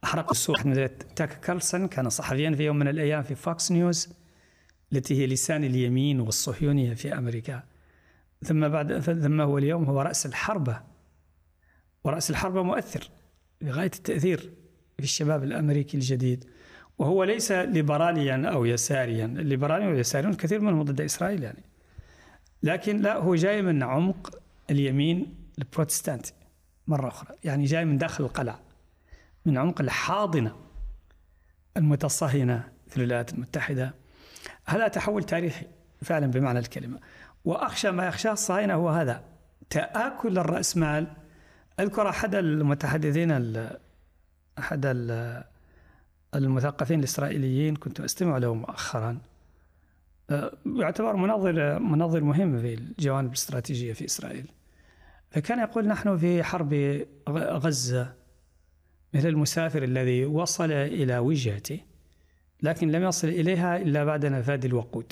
أحرقوا السوق. تاكر كارلسون كان صحفيا في يوم من الأيام في فوكس نيوز التي هي لسان اليمين والصهيونية في أمريكا، ثم هو اليوم هو رأس الحربة، ورأس الحربة مؤثر بغاية التأثير في الشباب الأمريكي الجديد، وهو ليس ليبراليا أو يساريا. الليبراليين واليساريون كثير منهم ضد إسرائيل يعني، لكن لا، هو جاي من عمق اليمين البروتستانتي مرة أخرى، يعني جاي من داخل القلعة، من عمق الحاضنة المتصهينة في الولايات المتحدة. هذا تحول تاريخي فعلا بمعنى الكلمة، وأخشى ما يخشاه الصهاينة هو هذا تآكل الرأسمال. أذكر أحد المتحدثين، أحد المثقفين الإسرائيليين كنت أستمع له مؤخرا، يعتبر منظر مهم في الجوانب الاستراتيجية في إسرائيل، فكان يقول: نحن في حرب غزة مثل المسافر الذي وصل إلى وجهته لكن لم يصل إليها إلا بعد نفاذ الوقود.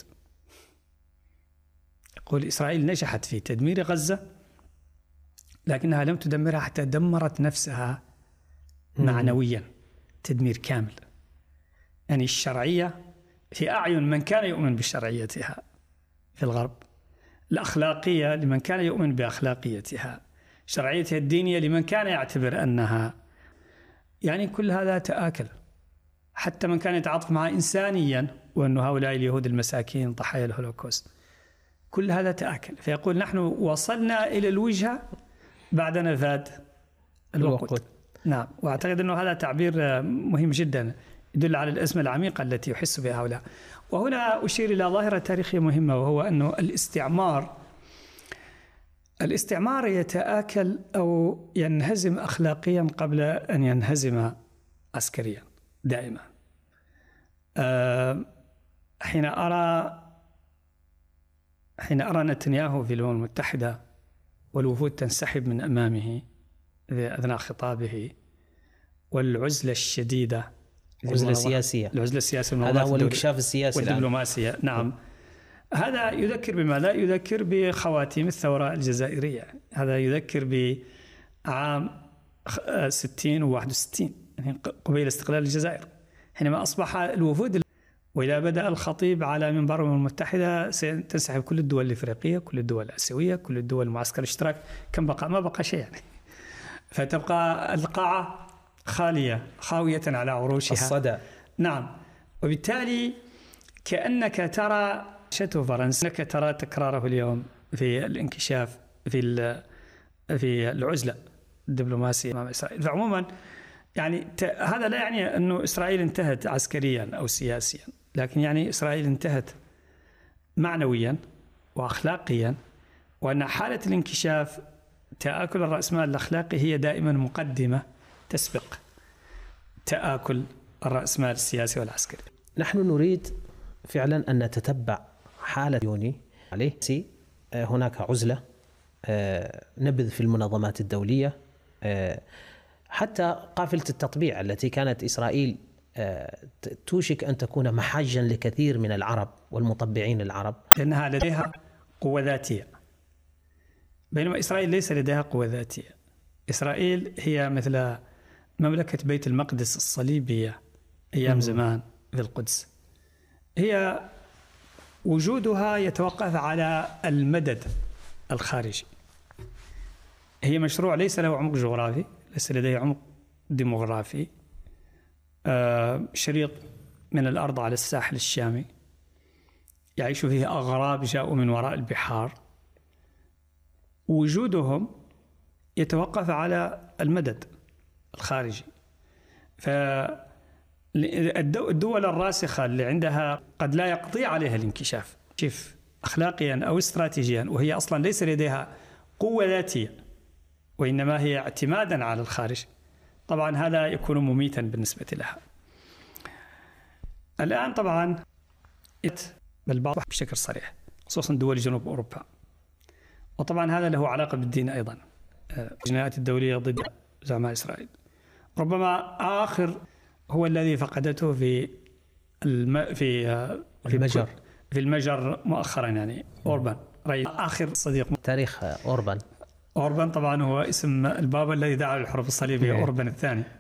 يقول: إسرائيل نجحت في تدمير غزة لكنها لم تدمرها حتى دمرت نفسها معنويا تدمير كامل. يعني الشرعية في أعين من كان يؤمن بشرعيتها في الغرب، الأخلاقية لمن كان يؤمن بأخلاقيتها، شرعيتها الدينية لمن كان يعتبر أنها، يعني كل هذا تآكل. حتى من كان يتعاطف معها إنسانيا وأن هؤلاء اليهود المساكين ضحايا الهولوكوست، كل هذا تآكل. فيقول: نحن وصلنا إلى الوجهة بعد نفاذ الوقود. نعم، وأعتقد أنه هذا تعبير مهم جدا يدل على الأزمة العميقة التي يحس بها هؤلاء. وهنا أشير إلى ظاهرة تاريخية مهمة، وهو أنه الاستعمار يتآكل أو ينهزم أخلاقيا قبل أن ينهزم عسكريا دائما. حين أرى نتنياهو في الأمم المتحدة والوفود تنسحب من أمامه أثناء خطابه، والعزلة الشديدة، العزلة السياسية، هذا هو الانكشاف السياسي والدبلوماسية. نعم، هذا يذكر بما لا يذكر بخواتيم الثورة الجزائرية. هذا يذكر بعام 60 و61، يعني قبيل استقلال الجزائر، حينما أصبح الوفود، وإذا بدأ الخطيب على منبر الأمم المتحدة ستنسحب كل الدول الإفريقية، كل الدول الآسيوية، كل الدول معسكر الاشتراك. كم بقى؟ ما بقى شيء يعني. فتبقى القاعة خاوية على عروشها، الصدى. نعم، وبالتالي كأنك ترى شتو فرنسا، أنك ترى تكراره اليوم في الانكشاف في العزلة الدبلوماسية أمام إسرائيل. فعموما يعني هذا لا يعني أنه إسرائيل انتهت عسكريا أو سياسيا، لكن يعني إسرائيل انتهت معنويا وأخلاقيا، وأن حالة الانكشاف تآكل الرأسمال الأخلاقي هي دائما مقدمة تسبق تآكل الرأسمال السياسي والعسكري. نحن نريد فعلا أن نتتبع حالة يوني عليه. هناك عزلة، نبذ في المنظمات الدولية، حتى قافلة التطبيع التي كانت إسرائيل توشك أن تكون محاجا لكثير من العرب والمطبعين العرب، لأنها لديها قوة ذاتية، بينما إسرائيل ليس لديها قوة ذاتية. إسرائيل هي مثل مملكة بيت المقدس الصليبية أيام زمان في القدس، هي وجودها يتوقف على المدد الخارجي. هي مشروع ليس له عمق جغرافي، ليس لديه عمق ديموغرافي. شريط من الأرض على الساحل الشامي يعيش فيه أغراب جاءوا من وراء البحار. وجودهم يتوقف على المدد الخارجي. فالدول الراسخة اللي عندها قد لا يقضي عليها الانكشاف أخلاقيا أو استراتيجيا، وهي أصلا ليس لديها قوة ذاتية وإنما هي اعتمادا على الخارج، طبعا هذا يكون مميتا بالنسبة لها. الآن طبعا بالبعض بشكل صريح، خصوصا دول جنوب أوروبا، وطبعا هذا له علاقة بالدين أيضا. الجنايات الدولية ضد زعماء إسرائيل ربما آخر هو الذي فقدته في المجر مؤخرا، يعني أوربان، آخر صديق تاريخ أوربان طبعا هو اسم البابا الذي دعا للحرب الصليبية، أوربان الثاني.